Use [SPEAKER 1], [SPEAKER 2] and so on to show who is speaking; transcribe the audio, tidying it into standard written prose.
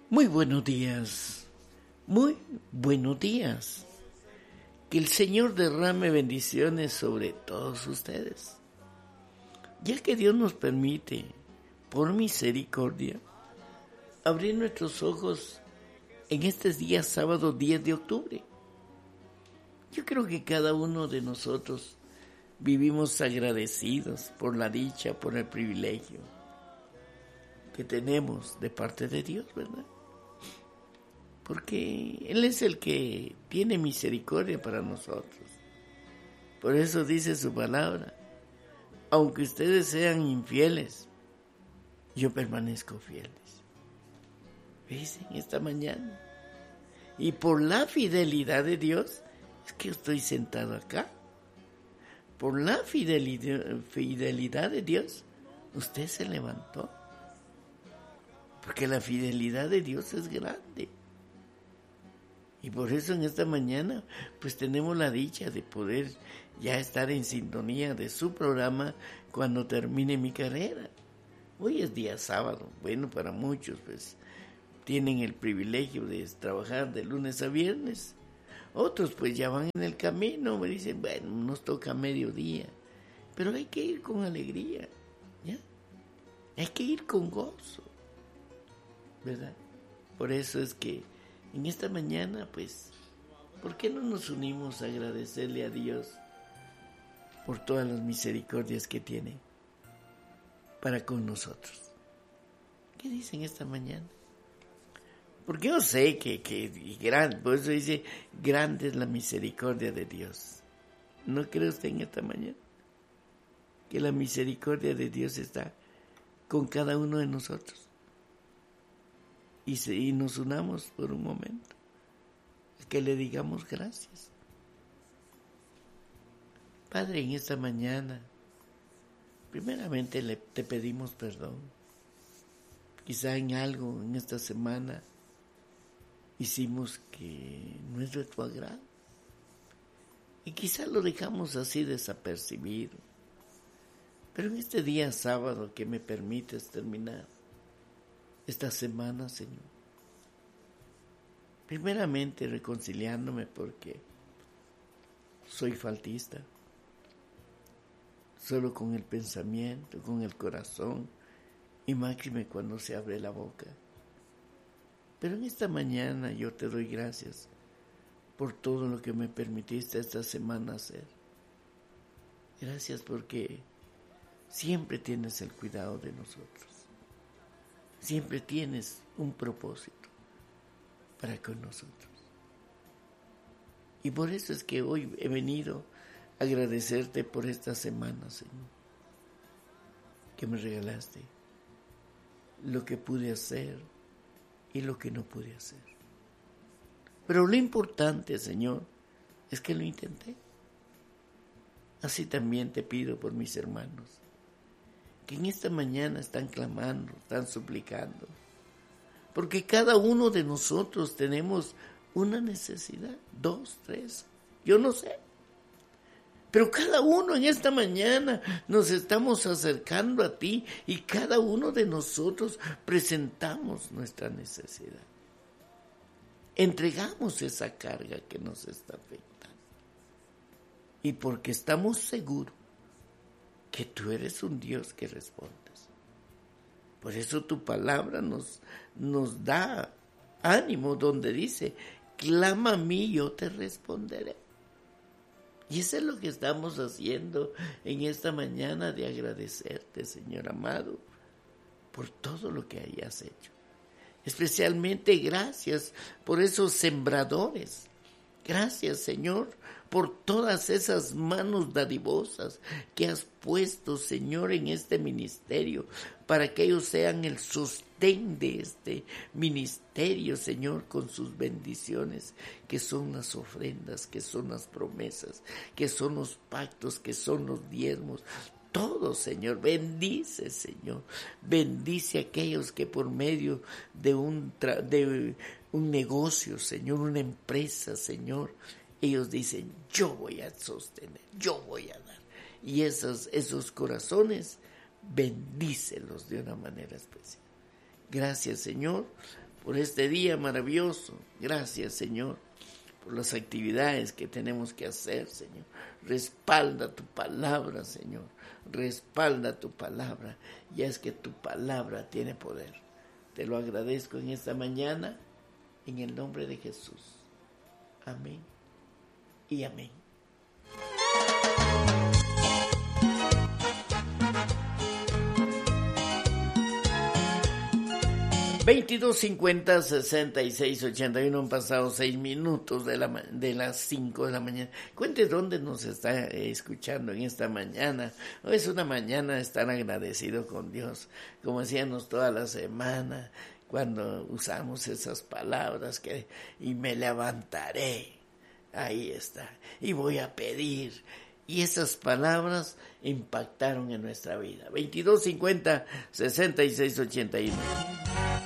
[SPEAKER 1] Muy buenos días, muy buenos días. Que el Señor derrame bendiciones sobre todos ustedes. Ya que Dios nos permite, por misericordia, abrir nuestros ojos en este día sábado 10 de octubre. Yo creo que cada uno de nosotros vivimos agradecidos por la dicha, por el privilegio que tenemos de parte de Dios, ¿verdad? Porque Él es el que tiene misericordia para nosotros. Por eso dice su palabra: aunque ustedes sean infieles, yo permanezco fieles. ¿Ves? En esta mañana. Y por la fidelidad de Dios es que estoy sentado acá. Por la fidelidad de Dios, usted se levantó. Porque la fidelidad de Dios es grande. Y por eso en esta mañana pues tenemos la dicha de poder ya estar en sintonía de su programa cuando termine mi carrera. Hoy es día sábado. Bueno, para muchos pues tienen el privilegio de trabajar de lunes a viernes. Otros pues ya van en el camino, me dicen, bueno, nos toca mediodía. Pero hay que ir con alegría, ¿ya? Hay que ir con gozo, ¿verdad? Por eso es que en esta mañana, pues, ¿por qué no nos unimos a agradecerle a Dios por todas las misericordias que tiene para con nosotros? ¿Qué dicen esta mañana? Porque yo sé que grande, por eso dice, grande es la misericordia de Dios. ¿No cree usted en esta mañana que la misericordia de Dios está con cada uno de nosotros? Y nos unamos por un momento, que le digamos gracias. Padre, en esta mañana, primeramente te pedimos perdón. Quizá en algo en esta semana hicimos que no es de tu agrado. Y quizá lo dejamos así desapercibido. Pero en este día sábado que me permites terminar esta semana, Señor, primeramente reconciliándome porque soy faltista, solo con el pensamiento, con el corazón, y máxime cuando se abre la boca. Pero en esta mañana yo te doy gracias por todo lo que me permitiste esta semana hacer. Gracias porque siempre tienes el cuidado de nosotros. Siempre tienes un propósito para con nosotros. Y por eso es que hoy he venido a agradecerte por esta semana, Señor, que me regalaste, lo que pude hacer y lo que no pude hacer. Pero lo importante, Señor, es que lo intenté. Así también te pido por mis hermanos, que en esta mañana están clamando, están suplicando, porque cada uno de nosotros tenemos una necesidad, 2, 3, yo no sé, pero cada uno en esta mañana nos estamos acercando a ti y cada uno de nosotros presentamos nuestra necesidad. Entregamos esa carga que nos está afectando. Y porque estamos seguros que tú eres un Dios que respondes. Por eso tu palabra nos da ánimo donde dice, clama a mí, yo te responderé. Y eso es lo que estamos haciendo en esta mañana de agradecerte, Señor amado, por todo lo que hayas hecho. Especialmente gracias por esos sembradores. Gracias, Señor, por todas esas manos dadivosas que has puesto, Señor, en este ministerio, para que ellos sean el sostén de este ministerio, Señor, con sus bendiciones, que son las ofrendas, que son las promesas, que son los pactos, que son los diezmos. Todo, Señor, bendice, Señor, bendice a aquellos que por medio de un negocio, Señor, una empresa, Señor, ellos dicen, yo voy a sostener, yo voy a dar. Y esos bendícelos de una manera especial. Gracias, Señor, por este día maravilloso. Gracias, Señor, por las actividades que tenemos que hacer, Señor. Respalda tu palabra, Señor. Respalda tu palabra. Y es que tu palabra tiene poder. Te lo agradezco en esta mañana, en el nombre de Jesús. Amén y amén. (2250-6681) han pasado 6 minutos de las 5 de la mañana. Cuente dónde nos está escuchando en esta mañana. Hoy es una mañana de estar agradecido con Dios, como decíamos toda la semana, cuando usamos esas palabras y me levantaré. Ahí está. Y voy a pedir. Y esas palabras impactaron en nuestra vida. 2250-6681.